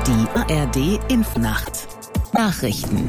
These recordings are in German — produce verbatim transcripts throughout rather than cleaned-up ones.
Die A R D-Impfnacht. Nachrichten.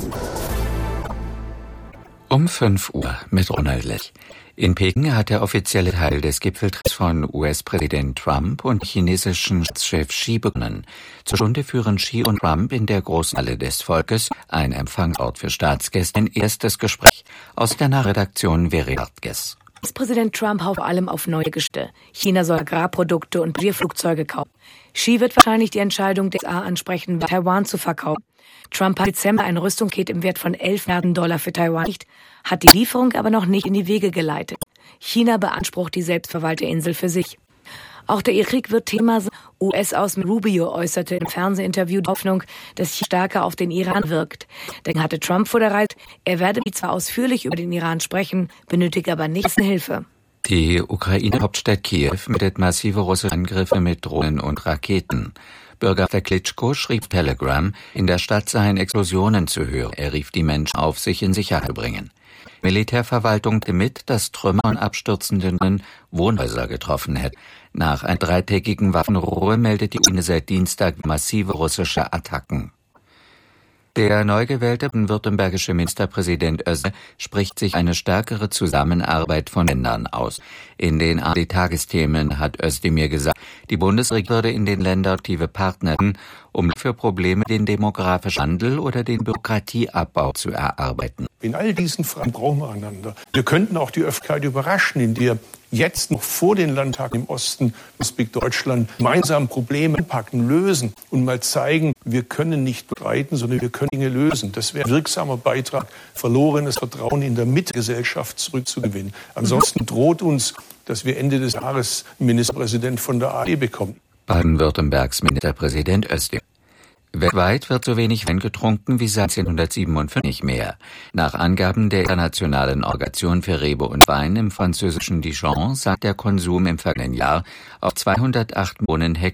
Um fünf Uhr mit Ronald Lech. In Peking hat der offizielle Teil des Gipfeltreffs von U S-Präsident Trump und chinesischen Staatschef Xi begonnen. Zur Stunde führen Xi und Trump in der großen Halle des Volkes, ein Empfangsort für Staatsgäste, ein erstes Gespräch. Aus der Nachredaktion Veri Hartges. Präsident Trump haut vor allem auf neue Geschäfte. China soll Agrarprodukte und Passagierflugzeuge kaufen. Xi wird wahrscheinlich die Entscheidung der U S A ansprechen, Taiwan zu verkaufen. Trump hat im Dezember ein Rüstungspaket im Wert von elf Milliarden Dollar für Taiwan nicht, hat die Lieferung aber noch nicht in die Wege geleitet. China beansprucht die selbstverwaltete Insel für sich. Auch der Krieg wird Thema sein. U S-Außenminister Rubio äußerte im Fernsehinterview die Hoffnung, dass China stärker auf den Iran wirkt. Dann hatte Trump vor der Reise, er werde zwar ausführlich über den Iran sprechen, benötige aber nicht Hilfe. Die Ukraine-Hauptstadt Kiew meldet massive russische Angriffe mit Drohnen und Raketen. Bürgermeister Klitschko schrieb Telegram, in der Stadt seien Explosionen zu hören. Er rief die Menschen auf, sich in Sicherheit zu bringen. Militärverwaltung teilte mit, dass Trümmer von abstürzenden Wohnhäuser getroffen hätten. Nach einer dreitägigen Waffenruhe meldet die Ukraine seit Dienstag massive russische Attacken. Der neu gewählte württembergische Ministerpräsident Özdemir spricht sich eine stärkere Zusammenarbeit von Ländern aus. In den A R D-Tagesthemen hat Özdemir gesagt, die Bundesregierung würde in den Ländern aktive Partner sein, um für Probleme den demografischen Wandel oder den Bürokratieabbau zu erarbeiten. In all diesen Fragen brauchen wir einander. Wir könnten auch die Öffentlichkeit überraschen, indem wir jetzt noch vor den Landtagen im Osten des Big Deutschland gemeinsam Probleme anpacken, lösen und mal zeigen, wir können nicht streiten, sondern wir können Dinge lösen. Das wäre ein wirksamer Beitrag, verlorenes Vertrauen in der Mitgesellschaft zurückzugewinnen. Ansonsten droht uns, dass wir Ende des Jahres einen Ministerpräsident von der A R D bekommen. Baden-Württembergs Ministerpräsident Özdemir. Weltweit wird so wenig Wein getrunken wie seit neunzehnhundertsiebenundfünfzig mehr. Nach Angaben der Internationalen Organisation für Rebe und Wein im französischen Dijon sank der Konsum im vergangenen Jahr auf zweihundertacht Millionen Hektar.